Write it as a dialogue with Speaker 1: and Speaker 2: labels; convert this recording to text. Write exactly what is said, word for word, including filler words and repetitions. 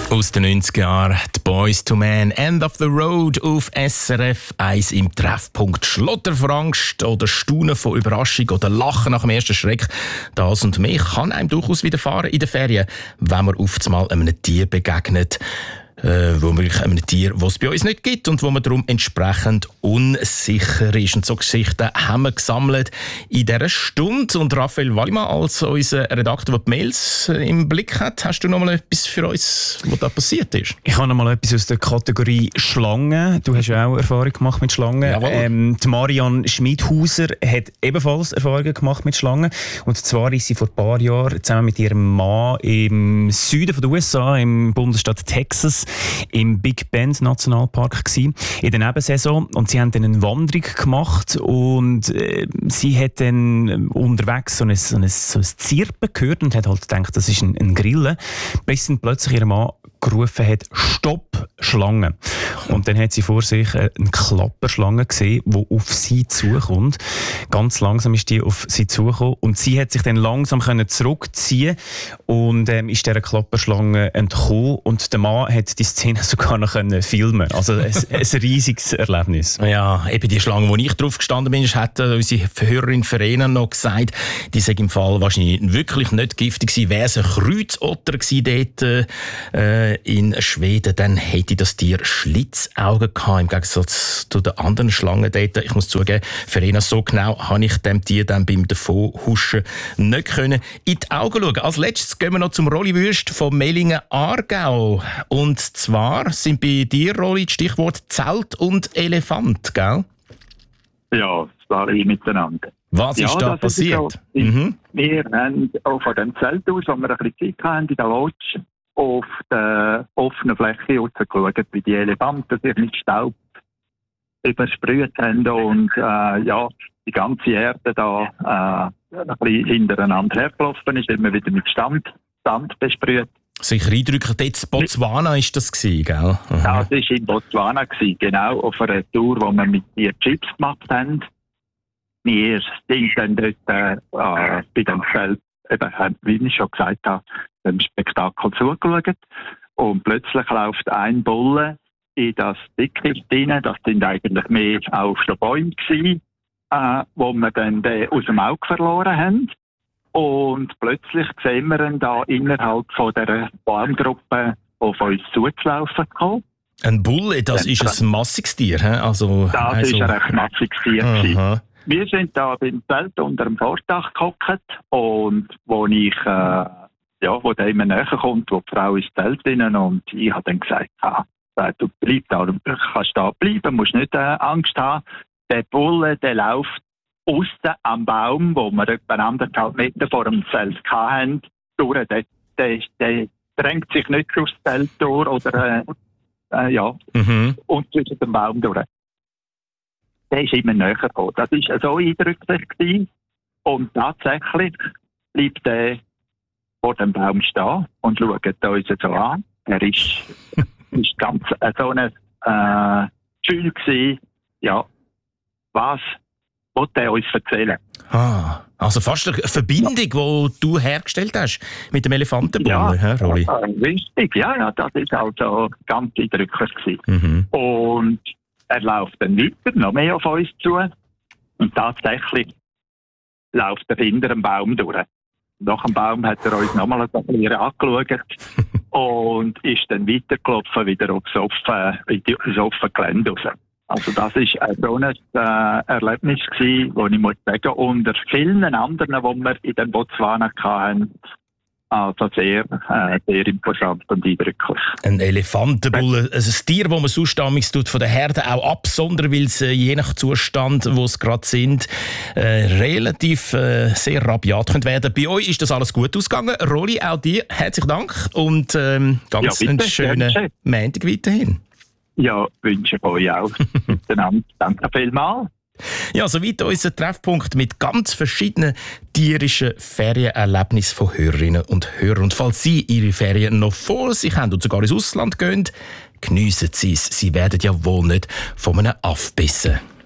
Speaker 1: Aus den neunziger Jahren, die Boyz two Men, End of the Road auf S R F eins im Treffpunkt. Schlotter vor Angst oder Staunen von Überraschung oder Lachen nach dem ersten Schreck. Das und mehr kann einem durchaus widerfahren in den Ferien, wenn man oftmals einem Tier begegnet. Äh, wo man einem Tier, das es bei uns nicht gibt und wo man darum entsprechend unsicher ist. Und so Geschichten haben wir gesammelt in dieser Stunde. Und Raphael Wallimann, als unser Redakteur, der die Mails im Blick hat, hast du noch mal etwas für uns, was da passiert ist?
Speaker 2: Ich habe noch mal etwas aus der Kategorie Schlangen. Du hast ja auch Erfahrung gemacht mit Schlangen. Ähm, die Marianne Schmidhauser hat ebenfalls Erfahrungen gemacht mit Schlangen. Und zwar ist sie vor ein paar Jahren zusammen mit ihrem Mann im Süden der U S A, im Bundesstaat Texas, im Big Bend Nationalpark gsi, in der Nebensaison, und sie haben dann eine Wanderung gemacht und äh, sie hat dann unterwegs so ein, so ein, so ein Zirpen gehört und hat halt gedacht, das ist ein, ein Grille, bis dann plötzlich ihr Mann gerufen hat, Stopp, Schlange. Und dann hat sie vor sich eine Klapperschlange gesehen, die auf sie zukommt. Ganz langsam ist die auf sie zugekommen und sie hat sich dann langsam können zurückziehen und ähm, ist dieser Klapperschlange entkommen und der Mann hat die Szene sogar noch können filmen. Also ein, ein riesiges Erlebnis.
Speaker 1: Ja, eben die Schlange, wo ich drauf gestanden bin, hat unsere Hörerin Verena noch gesagt, die sei im Fall wahrscheinlich wirklich nicht giftig gewesen. Wäre es ein Kreuzotter gewesen dort äh, in Schweden, dann hätte das Tier Schlitzaugen gehabt, im Gegensatz zu den anderen Schlangen dort. Ich muss zugeben, Verena, so genau habe ich dem Tier dann beim Davonhuschen nicht können in die Augen schauen. Als letztes gehen wir noch zum Rolli Wüst von Mellingen-Aargau. Und zwar sind bei dir, Rolli, die Stichworte Zelt und Elefant, gell?
Speaker 3: Ja, das war ich miteinander.
Speaker 1: Was
Speaker 3: ja,
Speaker 1: ist da passiert?
Speaker 3: Ist so. mhm. Wir haben auch von dem Zelt aus, wo wir ein bisschen Zeit hatten, in der Lodge, auf der offenen Fläche rausgeschaut, wie die Elefanten sich mit Staub übersprüht haben und äh, ja, die ganze Erde da äh, ein bisschen hintereinander hergelaufen ist, immer wieder mit Stand, Sand besprüht.
Speaker 1: Sicher eindrücklich, dort in Botswana war das, gell? Aha.
Speaker 3: Das war in Botswana, genau, auf einer Tour, die wir mit ihr Chips gemacht haben. Wir sind dann dort äh, bei dem Feld, eben, wie ich schon gesagt habe, dem Spektakel zugeschaut. Und plötzlich läuft ein Bulle in das Dickicht rein. Das sind eigentlich mehr auch schon Bäume gewesen, äh, wo wir dann aus dem Auge verloren haben. Und plötzlich sehen wir ihn da innerhalb von dieser Baumgruppe auf uns zuzulaufen kommen.
Speaker 1: Ein Bulle, das
Speaker 3: dann,
Speaker 1: ist ein massiges Tier, he? Also,
Speaker 3: das
Speaker 1: also,
Speaker 3: ist ein recht massiges Tier. Wir sind da beim Zelt unter dem Vordach gehockt und wo ich, äh, ja, wo der immer näher kommt, wo die Frau ins Zelt rein und ich habe dann gesagt, ah, du bleib da, du kannst da bleiben, musst nicht äh, Angst haben. Der Bulle, der läuft aussen am Baum, wo wir etwa anderthalb Meter vor dem Zelt hatten, durch. Der, der, der drängt sich nicht durchs Zelt durch oder, äh, äh, ja, mhm. und zwischen dem Baum durch. Der ist immer näher gekommen. Das war so eindrücklich gewesen. Und tatsächlich bleibt er vor dem Baum stehen und schaut uns so an. Er ist, ist ganz äh, so ein äh, Gefühl gewesen, ja, was wollte er uns erzählen?
Speaker 1: Ah, also fast eine Verbindung, die ja. du hergestellt hast mit dem Elefantenbulle,
Speaker 3: ja,
Speaker 1: Rolli?
Speaker 3: Ja, richtig, ja, ja, das war also ganz eindrücklich gewesen. Mhm. Und er läuft dann weiter, noch mehr auf uns zu. Und tatsächlich läuft er hinter dem Baum durch. Nach dem Baum hat er uns nochmal ein bisschen angeschaut und ist dann weitergelaufen, wieder aufs offene, ins offene Gelände raus. Also das war so ein äh, Erlebnis gewesen, wo ich muss sagen, unter vielen anderen, die wir in den Botswana hatten, also sehr, äh, sehr imposant und eindrücklich.
Speaker 1: Ein Elefantenbulle, also ein Tier, das man sonst damals von der Herde auch absondern, weil es äh, je nach Zustand, wo es gerade sind, äh, relativ äh, sehr rabiat können werden. Bei euch ist das alles gut ausgegangen. Rolli, auch dir herzlichen Dank und ähm, ganz ja, einen schönen Montag weiterhin.
Speaker 3: Ja, wünsche ich euch auch. Miteinander. Danke vielmals.
Speaker 1: Ja, soweit unser Treffpunkt mit ganz verschiedenen tierischen Ferienerlebnissen von Hörerinnen und Hörern. Und falls Sie Ihre Ferien noch vor sich haben und sogar ins Ausland gehen, geniessen Sie es. Sie werden ja wohl nicht von einem Aff bissen.